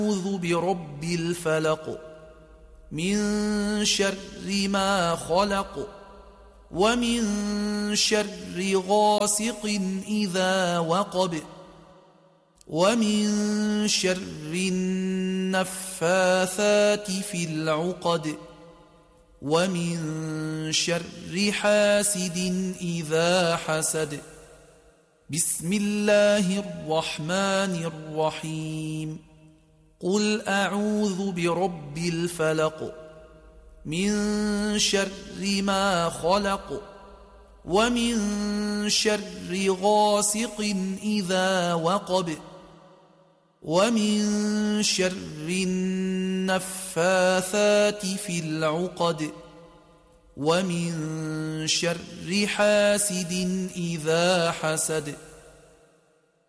أعوذ برب الفلق من شر ما خلق ومن شر غاسق إذا وقب ومن شر النفاثات في العقد ومن شر حاسد إذا حسد. بسم الله الرحمن الرحيم. قل أعوذ برب الفلق من شر ما خلق ومن شر غاسق إذا وقب ومن شر النفاثات في العقد ومن شر حاسد إذا حسد.